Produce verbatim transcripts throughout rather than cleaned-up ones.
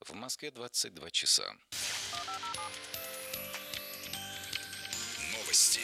В Москве двадцать два часа. Новости.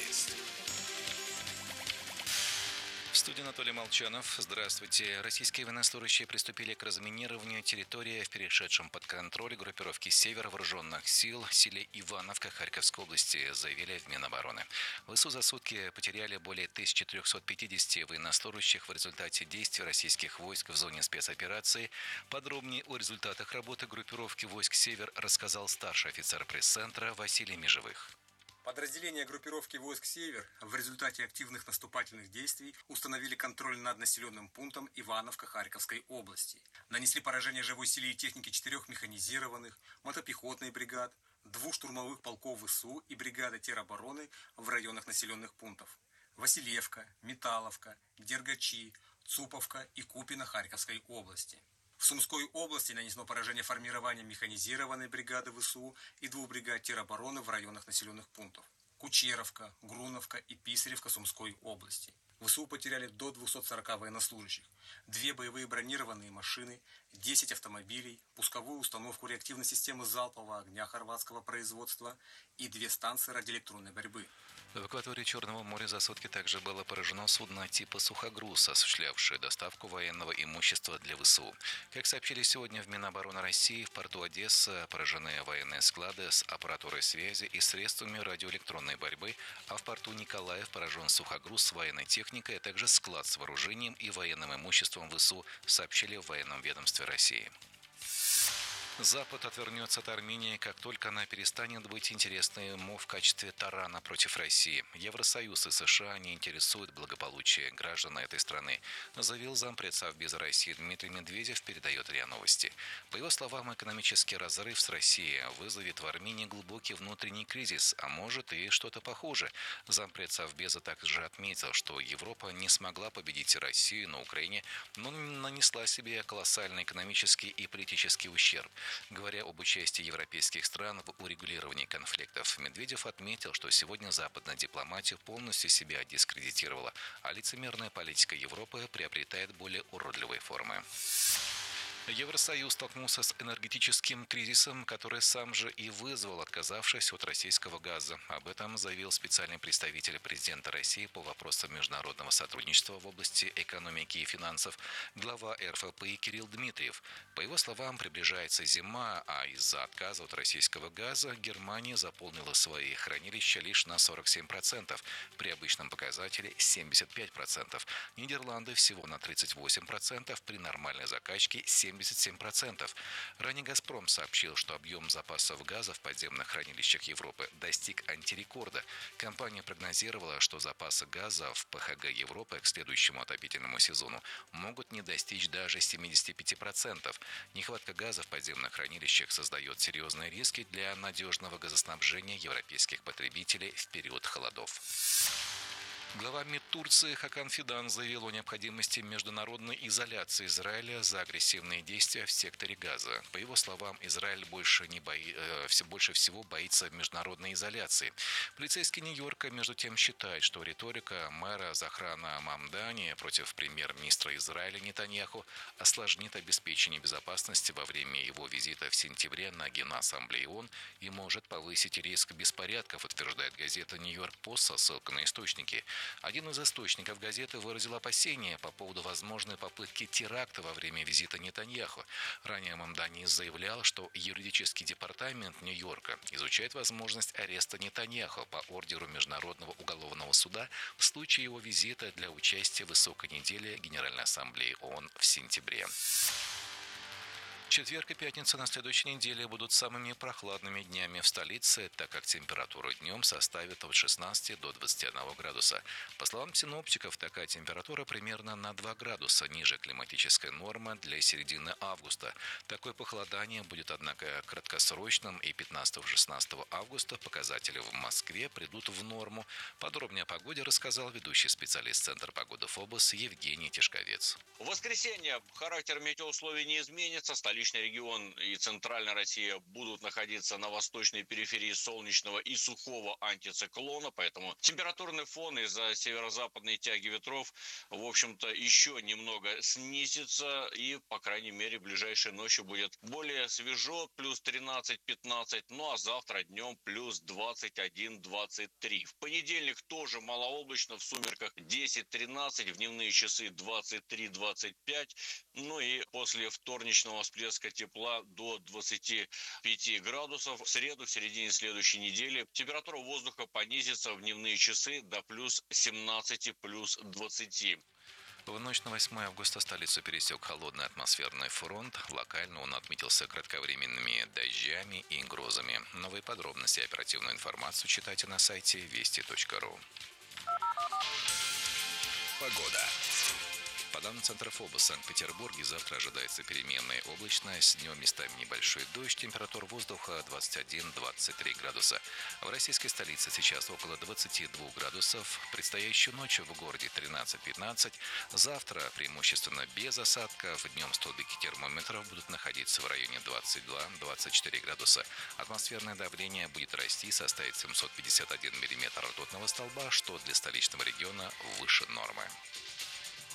В студии Анатолий Молчанов. Здравствуйте. Российские военнослужащие приступили к разминированию территории в перешедшем под контроль группировки «Север» вооруженных сил в селе Ивановка Харьковской области, заявили в Минобороны. ВСУ за сутки потеряли более тысячи трёхсот пятидесяти военнослужащих в результате действий российских войск в зоне спецоперации. Подробнее о результатах работы группировки войск «Север» рассказал старший офицер пресс-центра Василий Межевых. Подразделения группировки войск «Север» в результате активных наступательных действий установили контроль над населенным пунктом Ивановка Харьковской области. Нанесли поражение живой силе и технике четырех механизированных, мотопехотных бригад, двух штурмовых полков ВСУ и бригады теробороны в районах населенных пунктов Василевка, Металловка, Дергачи, Цуповка и Купино Харьковской области. В Сумской области нанесено поражение формированием механизированной бригады ВСУ и двух бригад теробороны в районах населенных пунктов Кучеровка, Груновка и Писаревка Сумской области. ВСУ потеряли до двухсот сорока военнослужащих, две боевые бронированные машины, десять автомобилей, пусковую установку реактивной системы залпового огня хорватского производства и две станции радиоэлектронной борьбы. В акватории Черного моря за сутки также было поражено судно типа «Сухогруз», осуществлявшее доставку военного имущества для ВСУ. Как сообщили сегодня в Минобороны России, в порту Одесса поражены военные склады с аппаратурой связи и средствами радиоэлектронной борьбы, а в порту Николаев поражен сухогруз с военной техникой, а также склад с вооружением и военным имуществом ВСУ, сообщили в военном ведомстве России. Запад отвернется от Армении, как только она перестанет быть интересной ему в качестве тарана против России. Евросоюз и США не интересуют благополучие граждан этой страны, заявил зампред Совбеза России Дмитрий Медведев, передает РИА Новости. По его словам, экономический разрыв с Россией вызовет в Армении глубокий внутренний кризис, а может и что-то похуже. Зампред Совбеза также отметил, что Европа не смогла победить Россию на Украине, но нанесла себе колоссальный экономический и политический ущерб. Говоря об участии европейских стран в урегулировании конфликтов, Медведев отметил, что сегодня западная дипломатия полностью себя дискредитировала, а лицемерная политика Европы приобретает более уродливые формы. Евросоюз столкнулся с энергетическим кризисом, который сам же и вызвал, отказавшись от российского газа. Об этом заявил специальный представитель президента России по вопросам международного сотрудничества в области экономики и финансов, глава эр эф пэ Кирилл Дмитриев. По его словам, приближается зима, а из-за отказа от российского газа Германия заполнила свои хранилища лишь на сорок семь процентов, при обычном показателе семьдесят пять процентов. Нидерланды всего на тридцать восемь процентов, при нормальной закачке семьдесят семь процентов. Ранее «Газпром» сообщил, что объем запасов газа в подземных хранилищах Европы достиг антирекорда. Компания прогнозировала, что запасы газа в пэ ха гэ Европы к следующему отопительному сезону могут не достичь даже семидесяти пяти процентов. Нехватка газа в подземных хранилищах создает серьезные риски для надежного газоснабжения европейских потребителей в период холодов. Глава МИД Турции Хакан Фидан заявил о необходимости международной изоляции Израиля за агрессивные действия в секторе Газа. По его словам, Израиль больше, не бои... э, все, больше всего боится международной изоляции. Полицейский Нью-Йорка, между тем, считает, что риторика мэра Захрана Мамдани против премьер-министра Израиля Нетаньяху осложнит обеспечение безопасности во время его визита в сентябре на Генассамблею ООН и может повысить риск беспорядков, утверждает газета «Нью-Йорк Пост» со ссылкой на источники. Один из источников газеты выразил опасения по поводу возможной попытки теракта во время визита Нетаньяху. Ранее Мамдани заявлял, что юридический департамент Нью-Йорка изучает возможность ареста Нетаньяху по ордеру Международного уголовного суда в случае его визита для участия в высокой неделе Генеральной Ассамблеи ООН в сентябре. Четверг и пятница на следующей неделе будут самыми прохладными днями в столице, так как температура днем составит от шестнадцати до двадцати одного градуса. По словам синоптиков, такая температура примерно на два градуса ниже климатической нормы для середины августа. Такое похолодание будет, однако, краткосрочным, и пятнадцатого-шестнадцатого августа показатели в Москве придут в норму. Подробнее о погоде рассказал ведущий специалист Центра погоды ФОБОС Евгений Тишковец. В воскресенье характер метеоусловий не изменится. Столичная столичный регион и центральная Россия будут находиться на восточной периферии солнечного и сухого антициклона, поэтому температурный фон из-за северо-западной тяги ветров, в общем-то, еще немного снизится, и, по крайней мере, ближайшей ночью будет более свежо, плюс тринадцать-пятнадцать, ну а завтра днем плюс двадцать один - двадцать три. В понедельник тоже малооблачно, в сумерках десять-тринадцать, в дневные часы двадцать три - двадцать пять, ну и после вторничного всплеска тепла до двадцати пяти градусов. В среду, в середине следующей недели, температура воздуха понизится в дневные часы до плюс семнадцати, плюс двадцати. В ночь на восьмое августа столицу пересек холодный атмосферный фронт. Локально он отметился кратковременными дождями и грозами. Новые подробности и оперативную информацию читайте на сайте вести точка ру. Погода. По данным Центра ФОБОС в Санкт-Петербурге, завтра ожидается переменная облачность, днем местами небольшой дождь, температура воздуха двадцать один - двадцать три градуса. В российской столице сейчас около двадцати двух градусов, предстоящую ночь в городе тринадцать-пятнадцать, завтра преимущественно без осадков, днем столбики термометров будут находиться в районе двадцать два - двадцать четыре градуса. Атмосферное давление будет расти, составит семьсот пятьдесят один миллиметр ртутного столба, что для столичного региона выше нормы.